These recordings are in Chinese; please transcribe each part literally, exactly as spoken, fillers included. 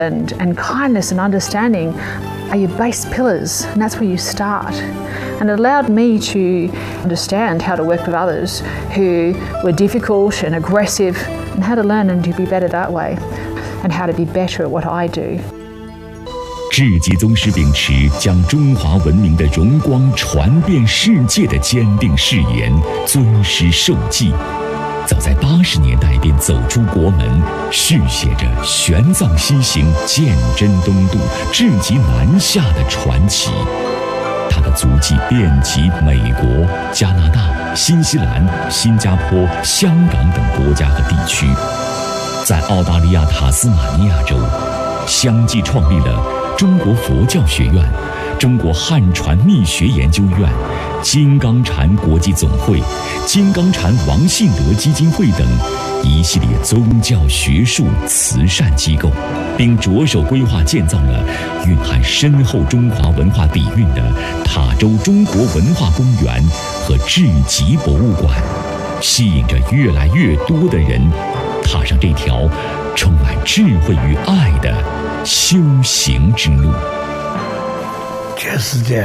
And, and kindness and understanding are your base pillars, and that's where you start. And it allowed me to understand how to work with others who were difficult and aggressive, and how to learn and to be better that way, and how to be better at what I do. 智吉宗师秉持将中华文明的荣光传遍世界的坚定誓言，尊师受记。早在八十年代便走出国门，续写着玄奘西行、鉴真东渡、智吉南下的传奇。他的足迹遍及美国、加拿大、新西兰、新加坡、香港等国家和地区。在澳大利亚塔斯马尼亚州，相继创立了中国佛教学院、中国汉传密学研究院、金刚禅国际总会、金刚禅王信德基金会等一系列宗教学术慈善机构，并着手规划建造了蕴含深厚中华文化底蕴的塔州中国文化公园和智吉博物馆，吸引着越来越多的人踏上这条充满智慧与爱的修行之路。 全世界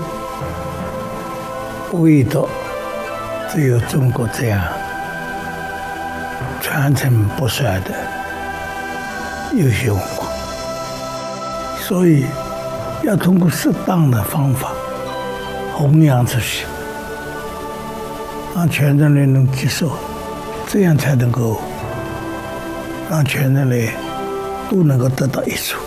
唯独只有中国这样传承不衰的优秀文化，所以要通过适当的方法弘扬出去，让全人类能接受，这样才能够让全人类都能够得到益处。